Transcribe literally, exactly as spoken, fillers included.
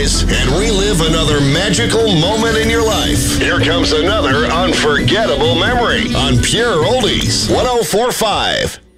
rise and relive another magical moment in your life. Here comes another unforgettable memory on Pure Oldies one oh four point five.